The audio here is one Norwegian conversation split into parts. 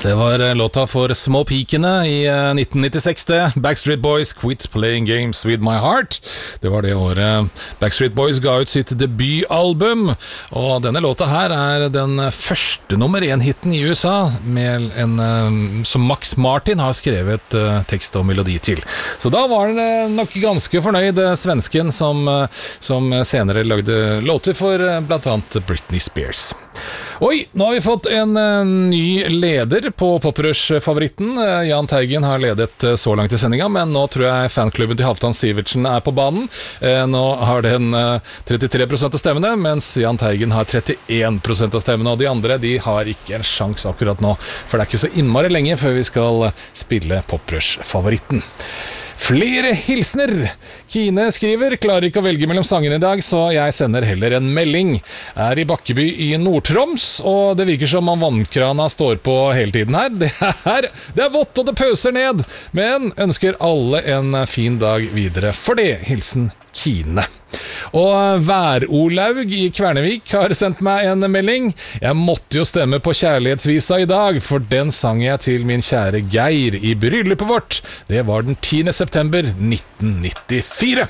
Det var låta for små pikene i 1996 det. Backstreet Boys, Quit Playing Games With My Heart. Det var det året Backstreet Boys ga ut sitt debutalbum. Og denne låta her er den første nummer 1-hitten i USA med som Max Martin har skrevet tekst og melodi til. Så da var han nok ganske fornøyd, svensken som senere lagde låter for blant annet Britney Spears. Oi, nå har vi fått en ny leder på Poprush-favoritten. Jahn Teigen har ledet så langt i sendinga, men nå tror jeg fanklubben til Halvdan Sivertsen er på banen. Nå har den 33% av stemmene, mens Jahn Teigen har 31% av stemmene, og de andre de har ikke en sjans akkurat nå, for det er ikke så innmari lenge før vi skal spille Poprush-favoritten. Flere hilsner. Kine skriver, klarer ikke å velge mellom sangene i dag, så jeg sender heller en melding. Er i Bakkeby i Nord-Troms, og det virker som om vannkrana står på hele tiden her. Det er vått og det pøser ned, men ønsker alle en fin dag videre. For det, hilsen Kine. Og Vær-Olaug i Kvernevik har sendt meg en melding. Jeg måtte jo stemme på kjærlighetsvisa i dag, for den sang jeg til min kjære Geir i bryllupet vårt. Det var den 10. september 1994.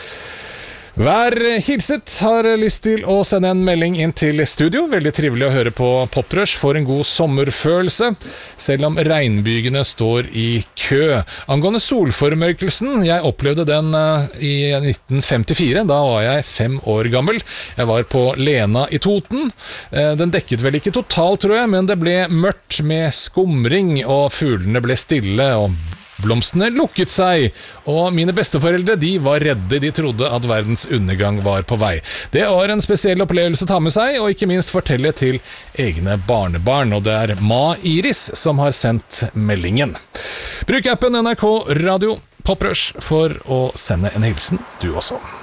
Hver hilset har lyst til å sende en melding inn til studio. Veldig trivelig å høre på Poprush, for en god sommerfølelse, selv om regnbygene står i kø. Angående solformørkelsen, jeg opplevde den i 1954, da var jeg 5 år gammel. Jeg var på Lena i Toten. Den dekket vel ikke totalt, tror jeg, men det ble mørkt med skumring, og fuglene ble stille, og blomstene lukket seg, og mine besteforeldre de var redde, de trodde at verdens undergang var på vei. Det var en spesiell opplevelse å ta med seg, og ikke minst fortelle til egne barnebarn, og det er Ma Iris som har sendt meldingen. Bruk appen NRK Radio Poprush for å sende en hilsen, du også.